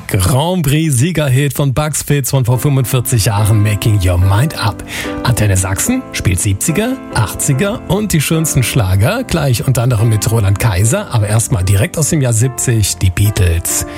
Grand Prix-Siegerhit von Bugs Fizz von vor 45 Jahren, Making Your Mind Up. Antenne Sachsen spielt 70er, 80er und die schönsten Schlager, gleich unter anderem mit Roland Kaiser, aber erstmal direkt aus dem Jahr 70, die Beatles.